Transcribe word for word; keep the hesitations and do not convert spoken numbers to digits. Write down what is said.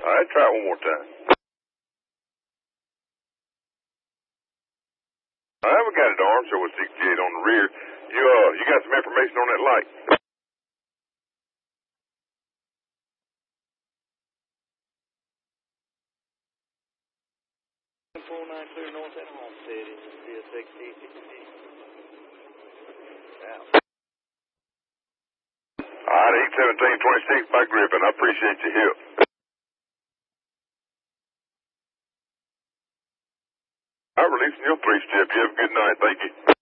All right, try it one more time. All right, we got it armed, so we're sixty-eight on the rear. You, uh, you got some information on that light? four nine clear north at Homestead, it's C S X T sixty. All right, eight seventeen twenty-six by Griffin. I appreciate your help. I'm releasing your three step. You have a good night. Thank you.